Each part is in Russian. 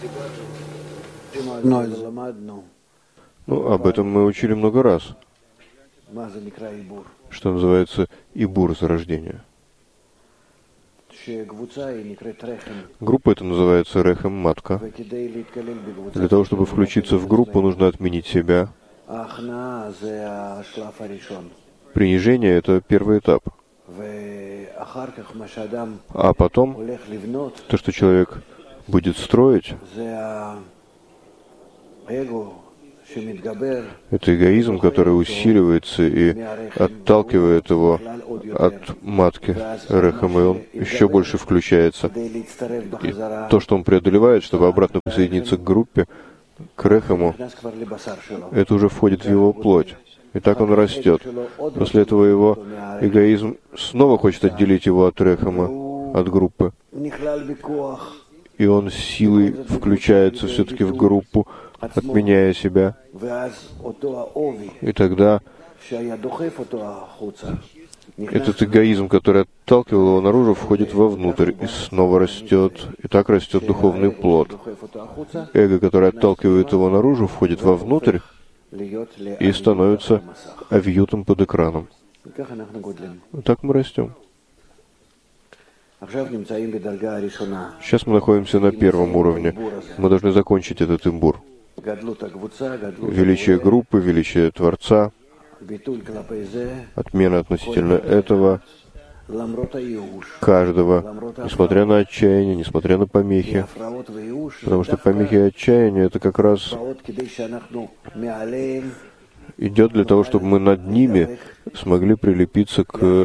Ну, об этом мы учили много раз. Что называется ибур, зарождение. Группа это называется рехем, матка. Для того, чтобы включиться в группу, нужно отменить себя. Принижение — это первый этап. А потом, то, что человек будет строить, это эгоизм, который усиливается и отталкивает его от матки рехем, и он еще больше включается. И то, что он преодолевает, чтобы обратно присоединиться к группе, к рехему, это уже входит в его плоть. И так он растет. После этого его эгоизм снова хочет отделить его от рехема, от группы. И он силой включается все-таки в группу, отменяя себя. И тогда этот эгоизм, который отталкивал его наружу, входит вовнутрь и снова растет. И так растет духовный плод. Эго, которое отталкивает его наружу, входит вовнутрь и становится авьютом под экраном. Так мы растем. Сейчас мы находимся на первом уровне. Мы должны закончить этот имбур. Величие группы, величие Творца, отмена относительно этого каждого, несмотря на отчаяние, несмотря на помехи. Потому что помехи и отчаяние — это как раз идет для того, чтобы мы над ними смогли прилепиться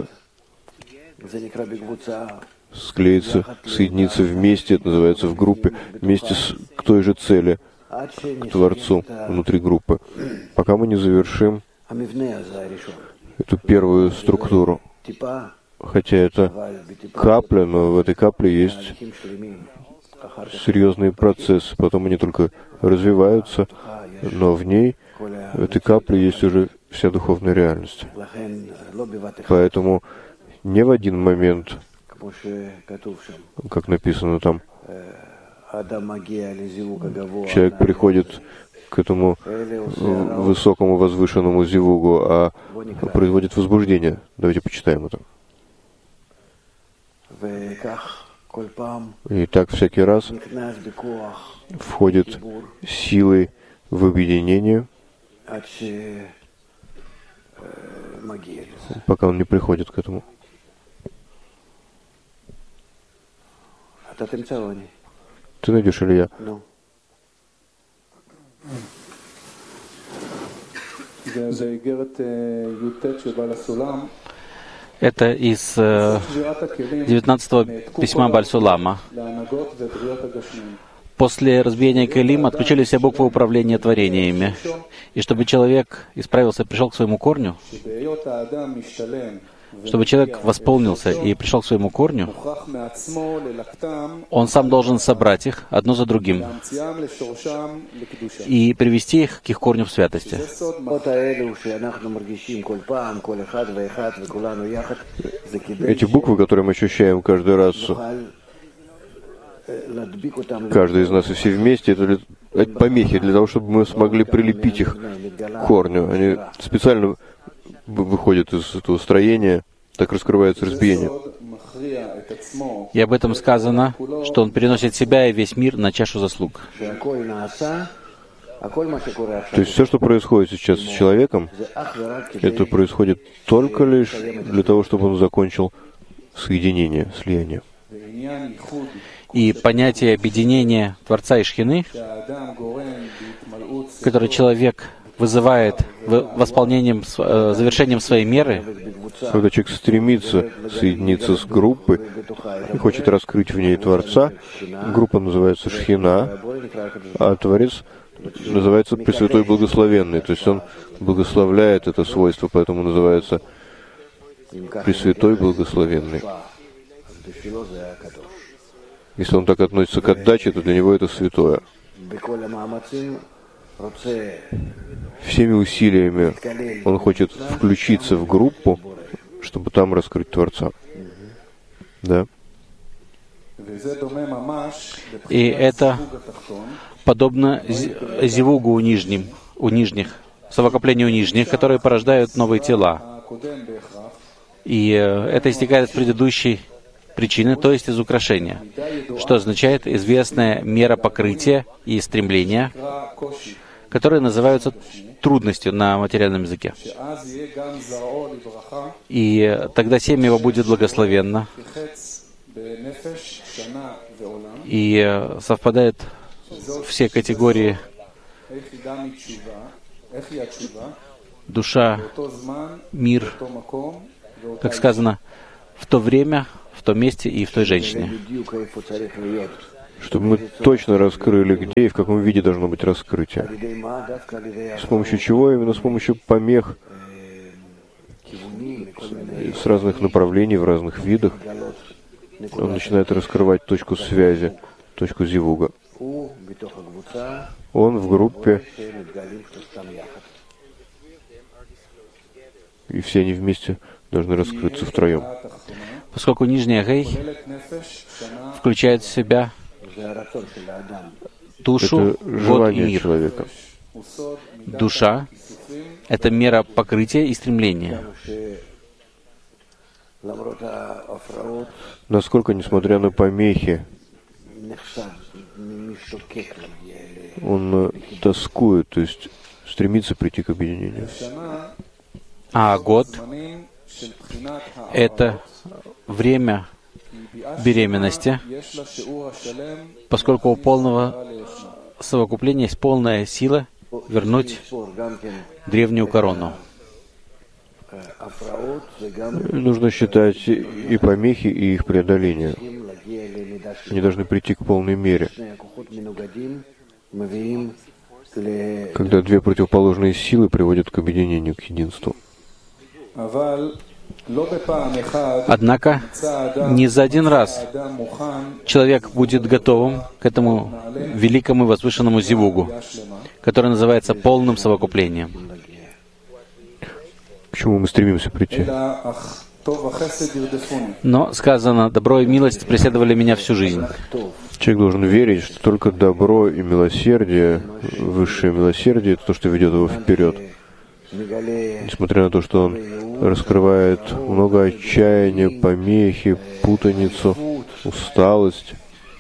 склеиться, соединиться вместе, это называется в группе, вместе к той же цели, к Творцу внутри группы, пока мы не завершим эту первую структуру. Хотя это капля, но в этой капле есть серьезные процессы. Потом они только развиваются, но в ней, в этой капле, есть уже вся духовная реальность. Поэтому не в один момент, как написано там, человек приходит к этому высокому возвышенному зивугу, а производит возбуждение. Давайте почитаем это. И так всякий раз входит силой в объединение, пока он не приходит к этому. Ты найдешь или я? Это из 19-го письма Баль-Сулама. После разбиения Келим отключили все буквы управления творениями. И чтобы человек исправился и пришел к своему корню, чтобы человек восполнился и пришел к своему корню, он сам должен собрать их одно за другим и привести их к их корню в святости. Эти буквы, которые мы ощущаем каждый раз, каждый из нас и все вместе, это помехи для того, чтобы мы смогли прилепить их к корню. Они специально выходят из этого строения, так раскрывается разбиение. И об этом сказано, что он переносит себя и весь мир на чашу заслуг. То есть все, что происходит сейчас с человеком, это происходит только лишь для того, чтобы он закончил соединение, слияние. И понятие объединения Творца и Шхины, которое человек вызывает восполнением, завершением своей меры, когда человек стремится соединиться с группой и хочет раскрыть в ней Творца, группа называется Шхина, а Творец называется Пресвятой Благословенный. То есть он благословляет это свойство, поэтому называется Пресвятой Благословенный. Если он так относится к отдаче, то для него это святое. Всеми усилиями он хочет включиться в группу, чтобы там раскрыть Творца. Да. И это подобно зивугу у нижних, совокоплению нижних, которые порождают новые тела. И это истекает из предыдущей причины, то есть из украшения, что означает известная мера покрытия и стремления, которые называются трудностью на материальном языке. И тогда семя его будет благословенно, и совпадают все категории душа, мир, как сказано, в то время, в том месте и в той женщине. Чтобы мы точно раскрыли, где и в каком виде должно быть раскрытие. С помощью чего? Именно с помощью помех с разных направлений, в разных видах. Он начинает раскрывать точку связи, точку зивуга. Он в группе, и все они вместе должны раскрыться втроем. Поскольку нижняя гей включает в себя душу, вод и мир. Человека. Душа — это мера покрытия и стремления. Насколько, несмотря на помехи, он тоскует, то есть стремится прийти к объединению. А год — это время беременности, поскольку у полного совокупления есть полная сила вернуть древнюю корону. Нужно считать и помехи, и их преодоление. Они должны прийти к полной мере. Когда две противоположные силы приводят к объединению, к единству. Однако не за один раз человек будет готовым к этому великому и возвышенному зивугу, который называется полным совокуплением. К чему мы стремимся прийти? Но сказано, добро и милость преследовали меня всю жизнь. Человек должен верить, что только добро и милосердие, высшее милосердие, это то, что ведет его вперед. Несмотря на то, что он раскрывает много отчаяния, помехи, путаницу, усталость,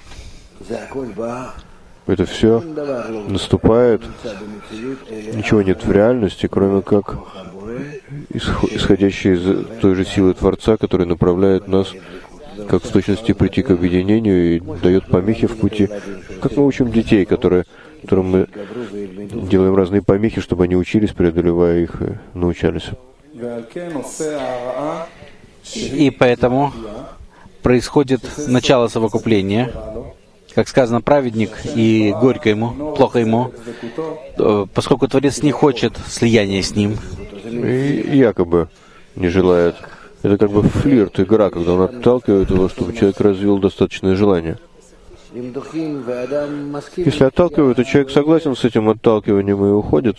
это все наступает, ничего нет в реальности, кроме как исходящей из той же силы Творца, который направляет нас, как в точности прийти к объединению и дает помехи в пути. Как мы учим детей, которым мы делаем разные помехи, чтобы они учились, преодолевая их, и научались. И поэтому происходит начало совокупления. Как сказано, праведник, и горько ему, плохо ему, поскольку Творец не хочет слияния с ним. И якобы не желает. Это как бы флирт, игра, когда он отталкивает его, чтобы человек развил достаточное желание. Если отталкивают, то человек согласен с этим отталкиванием и уходит.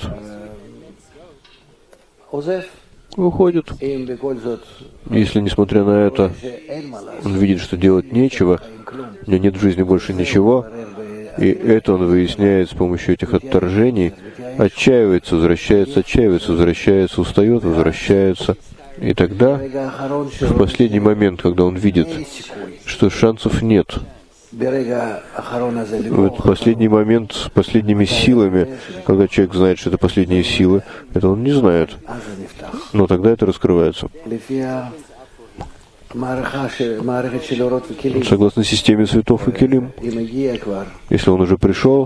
Уходит. Если, несмотря на это, он видит, что делать нечего, у него нет в жизни больше ничего, и это он выясняет с помощью этих отторжений, отчаивается, возвращается, устает, возвращается. И тогда, в последний момент, когда он видит, что шансов нет, в этот последний момент с последними силами, когда человек знает, что это последние силы, это он не знает. Но тогда это раскрывается. Согласно системе цветов и келим, если он уже пришел,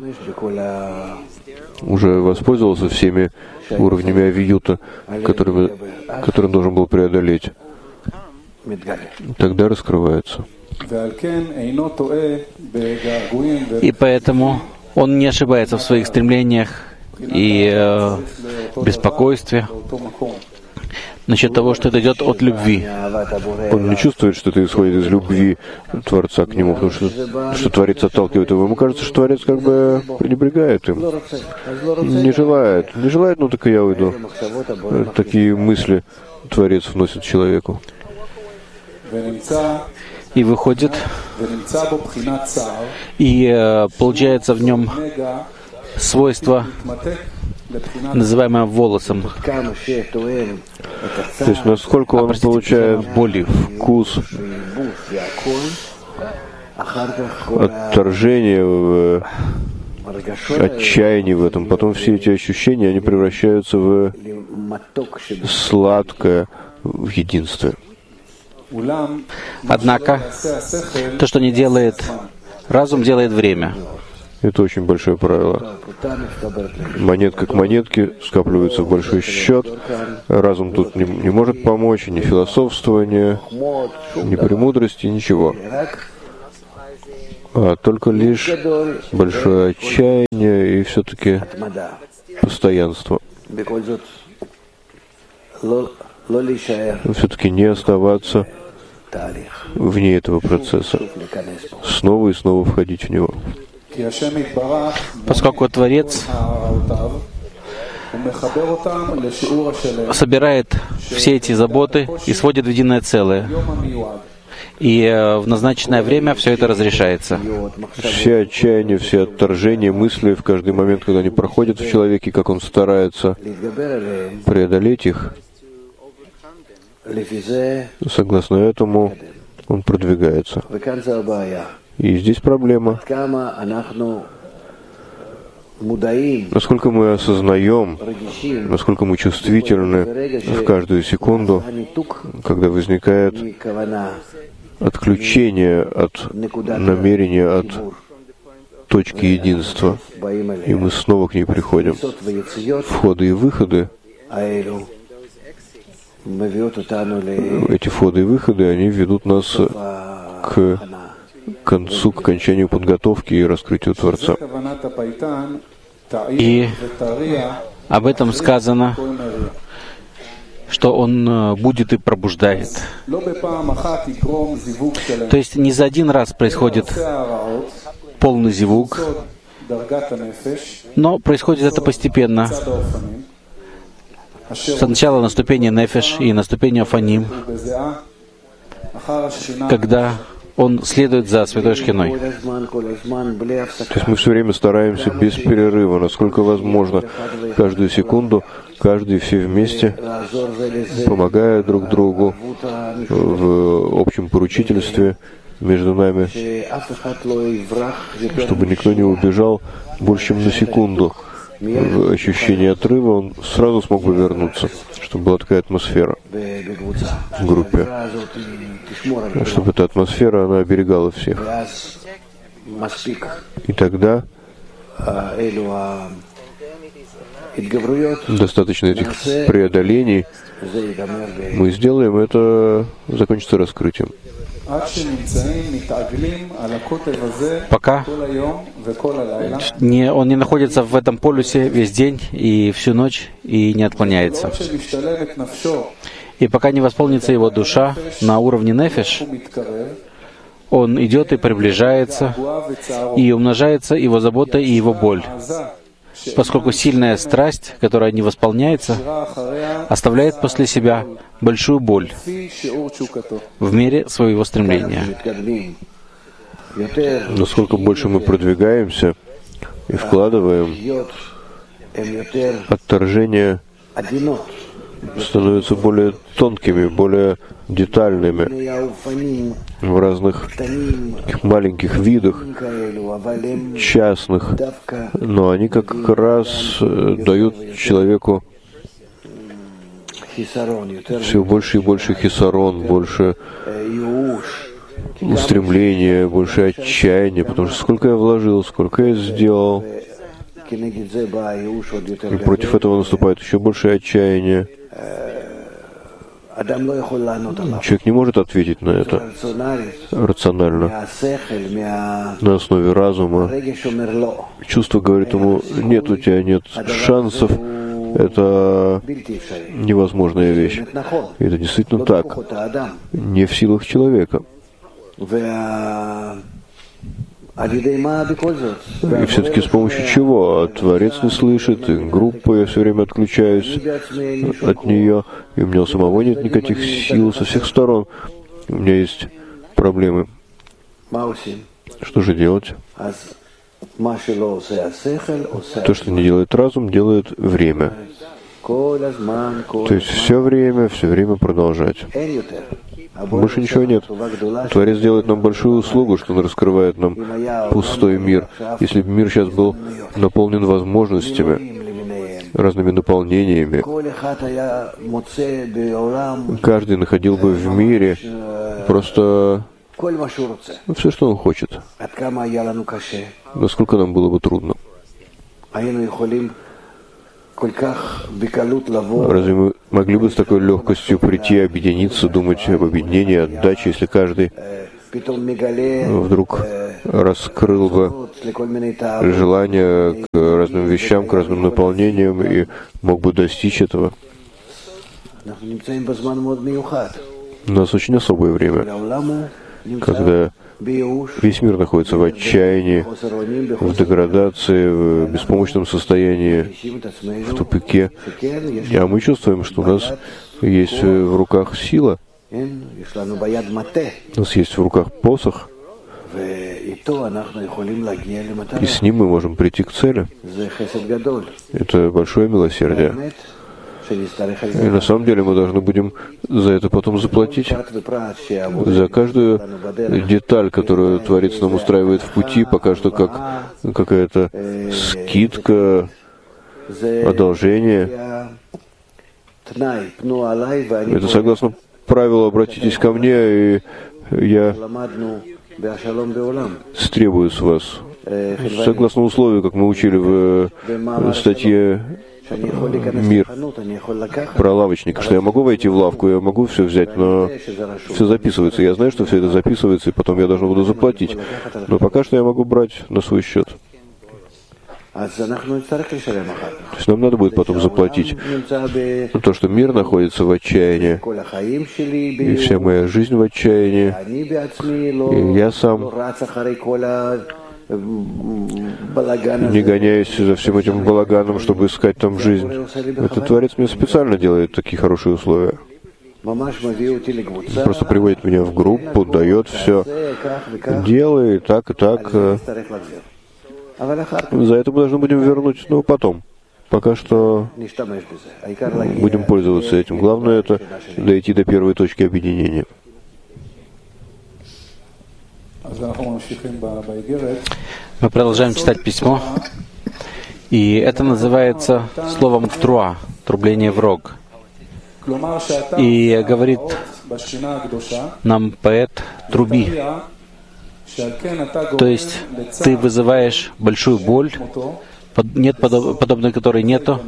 уже воспользовался всеми уровнями авиюта, которые он должен был преодолеть, тогда раскрывается. И поэтому он не ошибается в своих стремлениях и беспокойстве насчет того, что это идет от любви. Он не чувствует, что это исходит из любви Творца к нему, потому что Творец отталкивает его. Ему кажется, что Творец как бы пренебрегает им. Не желает, ну так и я уйду. Такие мысли Творец вносит человеку. и выходит, и получается в нем свойство, называемое волосом. То есть насколько он получает боли, вкус, отторжение, отчаяние в этом. Потом все эти ощущения, они превращаются в сладкое, в единстве. Однако, то, что не делает разум, делает время. Это очень большое правило. Монетка к монетке скапливается в большой счет. Разум тут не может помочь, ни философствование, ни премудрости, ничего. А только лишь большое отчаяние и все-таки постоянство. Все-таки не оставаться вне этого процесса. Снова и снова входить в него. Поскольку Творец собирает все эти заботы и сводит в единое целое. И в назначенное время все это разрешается. Все отчаяния, все отторжения, мысли в каждый момент, когда они проходят в человеке, как он старается преодолеть их, согласно этому он продвигается. И здесь проблема. Насколько мы осознаем, насколько мы чувствительны в каждую секунду, когда возникает отключение от намерения, от точки единства, и мы снова к ней приходим. Входы и выходы, эти входы и выходы, они ведут нас к концу, к окончанию подготовки и раскрытию Творца. И об этом сказано, что он будет и пробуждает. То есть не за один раз происходит полный зивуг, но происходит это постепенно. Сначала на ступени нефеш и на ступени афаним, когда он следует за Святой Шхиной. То есть мы все время стараемся без перерыва, насколько возможно, каждую секунду, каждый все вместе, помогая друг другу в общем поручительстве между нами, чтобы никто не убежал больше, чем на секунду. В ощущении отрыва он сразу смог бы вернуться, чтобы была такая атмосфера в группе, чтобы эта атмосфера, она оберегала всех. И тогда достаточно этих преодолений, мы сделаем, это закончится раскрытием. Пока он не находится в этом полюсе весь день и всю ночь и не отклоняется. И пока не восполнится его душа на уровне нефеш, он идет и приближается, и умножается его забота и его боль. Поскольку сильная страсть, которая не восполняется, оставляет после себя большую боль в мере своего стремления. Насколько больше мы продвигаемся и вкладываем, отторжения становятся более тонкими, более детальными в разных таких маленьких видах, частных, но они как раз дают человеку все больше и больше хисарон, больше устремления, больше отчаяния, потому что сколько я вложил, сколько я сделал, и против этого наступает еще больше отчаяния. Человек не может ответить на это рационально, на основе разума. Чувство говорит ему: нет, у тебя нет шансов, это невозможная вещь. И это действительно так, не в силах человека. И все-таки с помощью чего? Творец не слышит, и группа, я все время отключаюсь от нее, и у меня у самого нет никаких сил со всех сторон. У меня есть проблемы. Что же делать? То, что не делает разум, делает время. То есть все время продолжать. Больше ничего нет. Творец делает нам большую услугу, что он раскрывает нам пустой мир. Если бы мир сейчас был наполнен возможностями, разными наполнениями, каждый находил бы в мире просто все, что он хочет. Насколько нам было бы трудно. Разве мы могли бы с такой легкостью прийти, объединиться, думать об объединении, отдаче, если каждый вдруг раскрыл бы желание к разным вещам, к разным наполнениям и мог бы достичь этого? У нас очень особое время, когда весь мир находится в отчаянии, в деградации, в беспомощном состоянии, в тупике. А мы чувствуем, что у нас есть в руках сила, у нас есть в руках посох, и с ним мы можем прийти к цели. Это большое милосердие. И на самом деле мы должны будем за это потом заплатить. За каждую деталь, которую Творец нам устраивает в пути, пока что как какая-то скидка, одолжение. Это согласно правилу «обратитесь ко мне, и я стребую с вас». Согласно условию, как мы учили в статье «Мир» про лавочника, что я могу войти в лавку, я могу все взять, но все записывается. Я знаю, что все это записывается, и потом я должен буду заплатить. Но пока что я могу брать на свой счет. То есть нам надо будет потом заплатить. То, что мир находится в отчаянии, и вся моя жизнь в отчаянии, и я сам не гоняюсь за всем этим балаганом, чтобы искать там жизнь. Этот Творец мне специально делает такие хорошие условия. Он просто приводит меня в группу, дает все. Делай так и так. За это мы должны будем вернуть, но потом. Пока что будем пользоваться этим. Главное — это дойти до первой точки объединения. Мы продолжаем читать письмо, и это называется словом «труа», трубление в рог. И говорит нам поэт «труби». То есть ты вызываешь большую боль, нет подобной которой нету,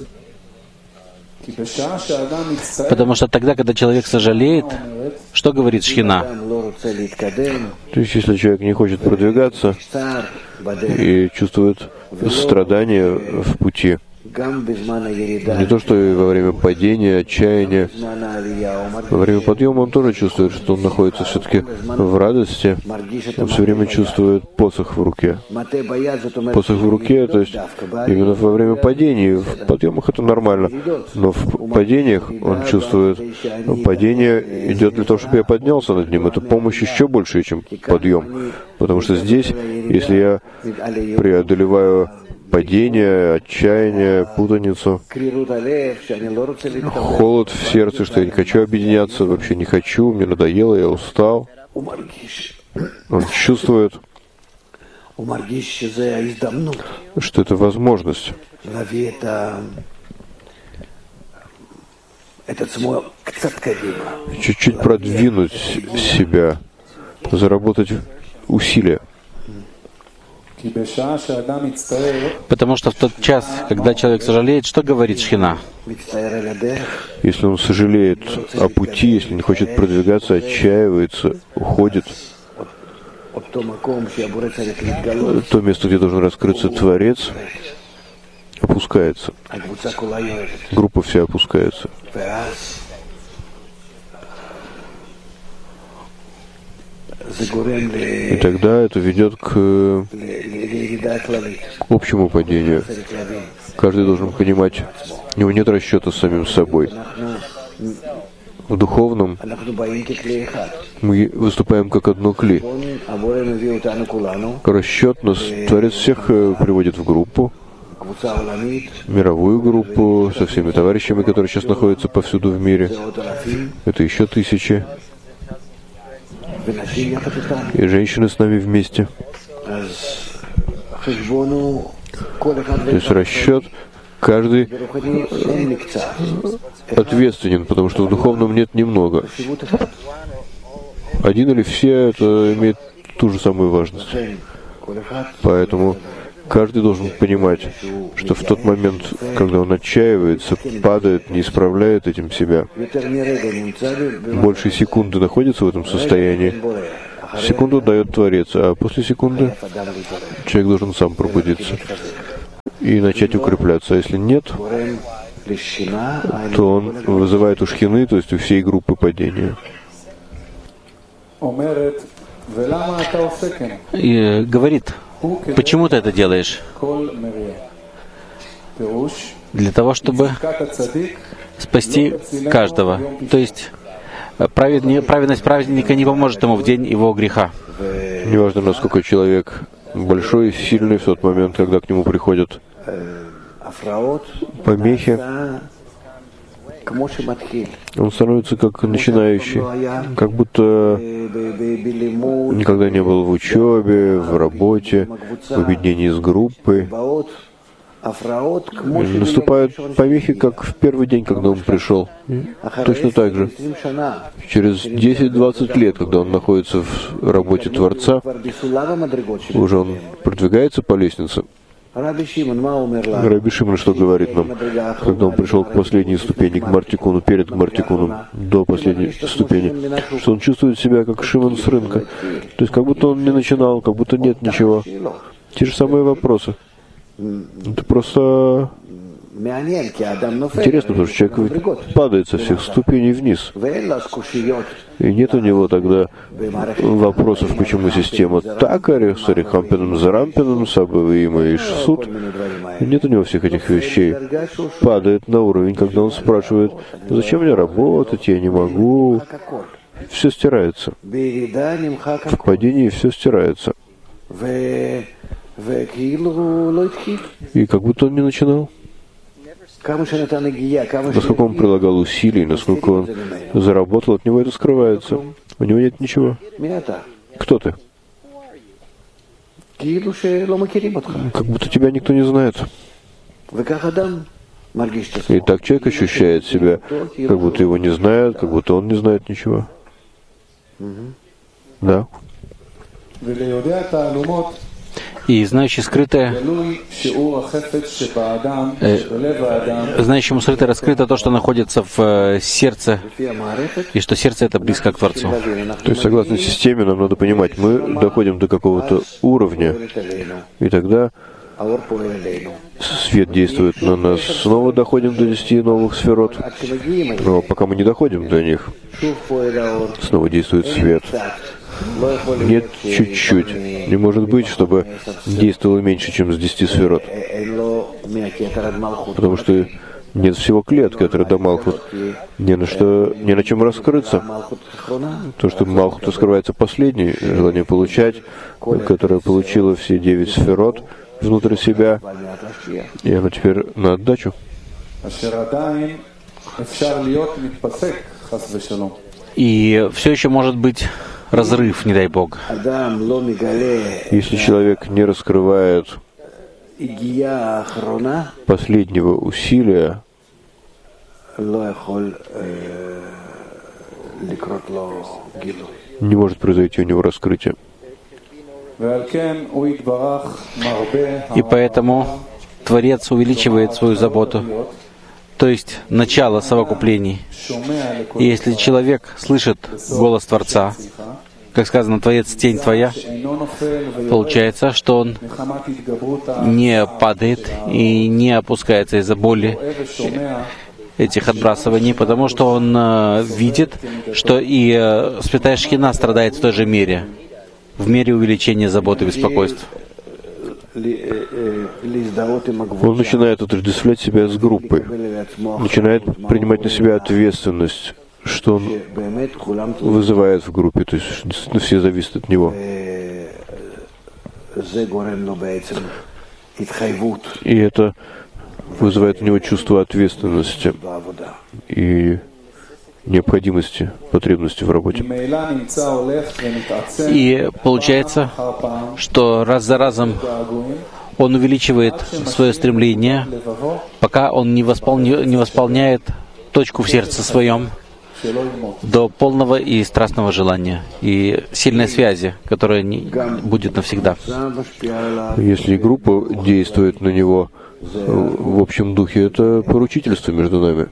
потому что тогда, когда человек сожалеет, что говорит Шхина? То есть, если человек не хочет продвигаться и чувствует страдания в пути, не то, что и во время падения, отчаяния. Во время подъема он тоже чувствует, что он находится все-таки в радости. Он все время чувствует посох в руке. Посох в руке, то есть именно во время падений. В подъемах это нормально. Но в падениях он чувствует, падение идет для того, чтобы я поднялся над ним. Это помощь еще больше, чем подъем. Потому что здесь, если я преодолеваю падение, отчаяние, путаницу, холод в сердце, что я не хочу объединяться, вообще не хочу, мне надоело, я устал. Он чувствует, что это возможность чуть-чуть продвинуть себя, заработать усилия. Потому что в тот час, когда человек сожалеет, что говорит Шхина? Если он сожалеет о пути, если не хочет продвигаться, отчаивается, уходит, то место, где должен раскрыться Творец, опускается. Группа вся опускается. И тогда это ведет к общему падению. Каждый должен понимать, у него нет расчета с самим собой. В духовном мы выступаем как одно кли. Расчет нас Творец всех приводит в группу, мировую группу со всеми товарищами, которые сейчас находятся повсюду в мире. Это еще тысячи. И женщины с нами вместе. То есть расчет, каждый ответственен, потому что в духовном нет немного. Один или все, это имеет ту же самую важность. Поэтому каждый должен понимать, что в тот момент, когда он отчаивается, падает, не исправляет этим себя, больше секунды находится в этом состоянии, секунду дает Творец, а после секунды человек должен сам пробудиться и начать укрепляться. А если нет, то он вызывает у шхины, то есть у всей группы падения. И говорит, почему ты это делаешь? Для того, чтобы спасти каждого. То есть праведность праведника не поможет ему в день его греха. Неважно, насколько человек большой и сильный в тот момент, когда к нему приходят помехи, он становится как начинающий, как будто никогда не был в учебе, в работе, в объединении с группой. Наступают помехи, как в первый день, когда он пришел. Точно так же. Через 10-20 лет, когда он находится в работе Творца, уже он продвигается по лестнице. Раби Шимон что говорит нам, когда он пришел к последней ступени, к Гмар-тикуну, перед Гмар-тикуном, до последней ступени, что он чувствует себя как Шимон с рынка. То есть как будто он не начинал, как будто нет ничего. Те же самые вопросы. Это просто интересно, потому что человек падает со всех ступеней вниз. И нет у него тогда вопросов, почему система так, с Арихампином, Зарампином, Сабавиим и Шсут. Нет у него всех этих вещей. Падает на уровень, когда он спрашивает, зачем мне работать, я не могу. Все стирается. В падении все стирается. И как будто он не начинал. Насколько он прилагал усилий, насколько он заработал, от него это скрывается. У него нет ничего. Кто ты? Как будто тебя никто не знает. И так человек ощущает себя, как будто его не знают, как будто он не знает ничего. Да. И знающий скрытое, знающему скрытое раскрыто то, что находится в сердце, и что сердце это близко к Творцу. То есть, согласно системе, нам надо понимать, мы доходим до какого-то уровня, и тогда свет действует на нас. Снова доходим до 10 новых сферот. Но пока мы не доходим до них, снова действует свет. Нет, чуть-чуть. Не может быть, чтобы действовало меньше, чем с 10 сферот. Потому что нет всего клетки, которая до Малхут. Не на чем раскрыться. То, что Малхут раскрывается последней, желание получать, которое получило все 9 сферот внутрь себя, и оно теперь на отдачу. И все еще может быть разрыв, не дай Бог. Если человек не раскрывает последнего усилия, не может произойти у него раскрытие. И поэтому Творец увеличивает свою заботу, то есть начало совокуплений. И если человек слышит голос Творца, как сказано, Творец — тень твоя, получается, что он не падает и не опускается из-за боли этих отбрасываний, потому что он видит, что и Святая Шхина страдает в той же мере, в мере увеличения заботы и беспокойств. Он начинает отождествлять себя с группой, начинает принимать на себя ответственность что он вызывает в группе, то есть действительно все зависят от него. И это вызывает у него чувство ответственности и необходимости, потребности в работе. И получается, что раз за разом он увеличивает свое стремление, пока он не восполняет точку в сердце своем до полного и страстного желания и сильной связи, которая не будет навсегда. Если группа действует на него в общем духе, это поручительство между нами.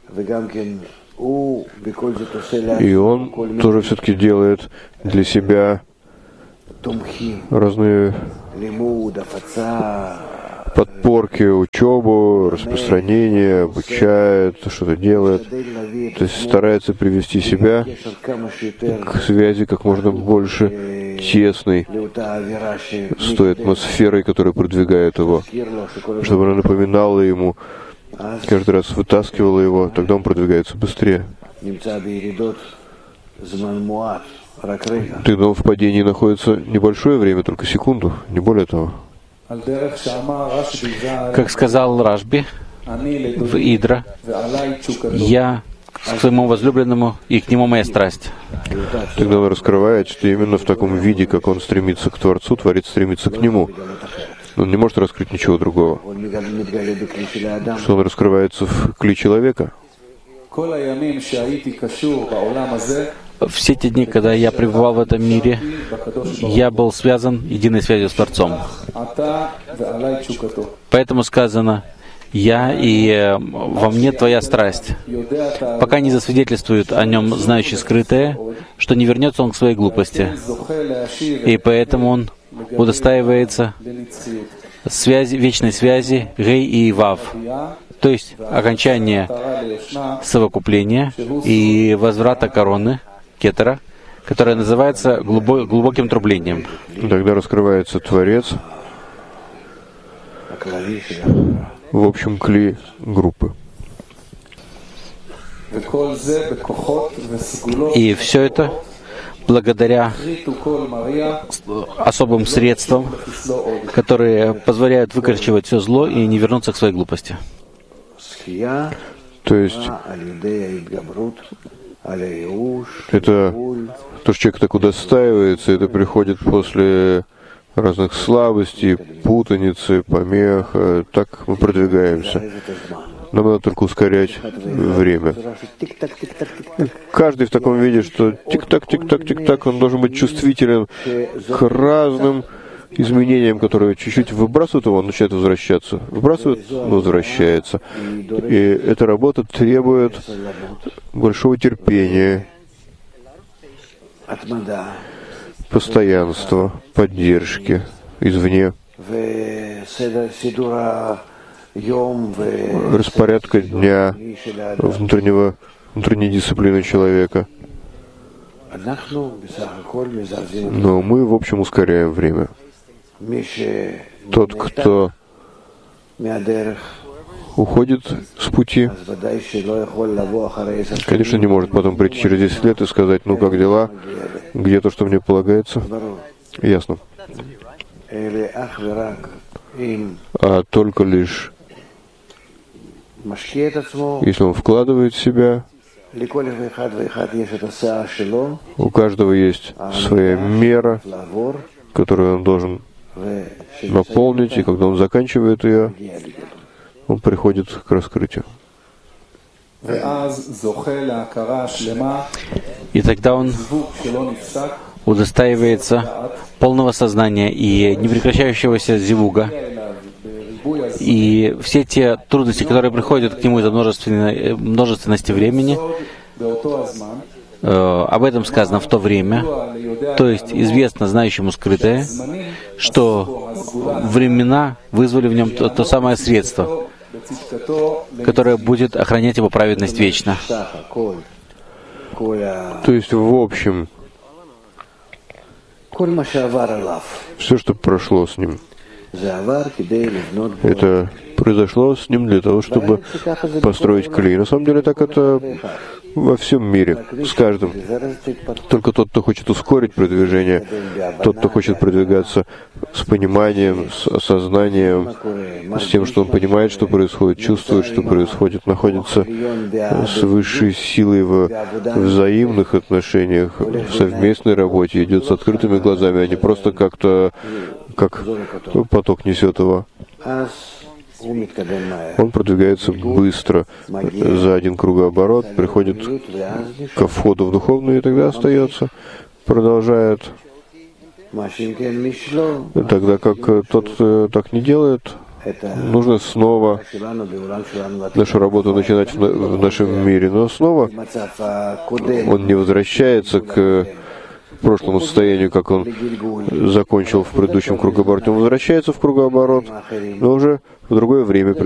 И он тоже все-таки делает для себя разные подпорки, учебу, распространение, обучает, что-то делает. То есть старается привести себя к связи как можно больше тесной с той атмосферой, которая продвигает его, чтобы она напоминала ему, каждый раз вытаскивала его, тогда он продвигается быстрее. Тогда он в падении находится небольшое время, только секунду, не более того. Как сказал Рашби в Идра, я к своему возлюбленному, и к нему моя страсть. Тогда он раскрывает, что именно в таком виде, как он стремится к Творцу, Творец стремится к нему. Он не может раскрыть ничего другого. Что он раскрывается в кле человека. Все те дни, когда я пребывал в этом мире, я был связан единой связью с Творцом. Поэтому сказано: «Я и во мне твоя страсть». Пока не засвидетельствует о нем знающий скрытое, что не вернется он к своей глупости. И поэтому он удостаивается связи, вечной связи Гей и Вав, то есть окончание совокупления и возврата короны, кетера, которое называется глубоким трублением. Тогда раскрывается Творец в общем кле группы. И все это благодаря особым средствам, которые позволяют выкорчевать все зло и не вернуться к своей глупости. То есть это то, что человек так удостаивается, это приходит после разных слабостей, путаницы, помех. Так мы продвигаемся. Нам надо только ускорять время. Каждый в таком виде, что тик-так, тик-так, тик-так, он должен быть чувствителен к разным изменениям, которые чуть-чуть выбрасывают его, он начинает возвращаться. Выбрасывает, возвращается. И эта работа требует большого терпения, постоянства, поддержки извне, распорядка дня, внутренней дисциплины человека. Но мы, в общем, ускоряем время. Тот, кто уходит с пути, конечно, не может потом прийти через 10 лет и сказать: ну, как дела, где то, что мне полагается. Ясно. А только лишь, если он вкладывает в себя, у каждого есть своя мера, которую он должен наполнить, и когда он заканчивает ее, он приходит к раскрытию. И тогда он удостаивается полного сознания и непрекращающегося зивуга. И все те трудности, которые приходят к нему из-за множественности времени, об этом сказано в то время, то есть известно знающему скрытое, что времена вызвали в нем то самое средство, которое будет охранять его праведность вечно. То есть, в общем, все, что прошло с ним, это произошло с ним для того, чтобы построить клей. На самом деле, так это во всем мире, с каждым. Только тот, кто хочет ускорить продвижение, тот, кто хочет продвигаться с пониманием, с осознанием, с тем, что он понимает, что происходит, чувствует, что происходит, находится с высшей силой в взаимных отношениях, в совместной работе, идет с открытыми глазами, а не просто как-то, как поток несет его. Он продвигается быстро, за один кругооборот, приходит ко входу в духовную и тогда остается, продолжает. Тогда как тот так не делает, нужно снова нашу работу начинать в нашем мире, но снова он не возвращается к прошлому состоянию, как он закончил в предыдущем кругообороте. Он возвращается в кругооборот, но уже в другое время.